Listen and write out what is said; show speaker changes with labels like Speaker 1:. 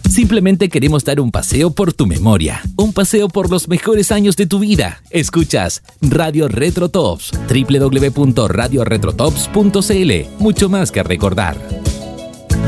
Speaker 1: Simplemente queremos dar un paseo por tu memoria, un paseo por los mejores años de tu vida. Escuchas Radio Retro Tops, www.radioretrotops.cl. Mucho más que recordar.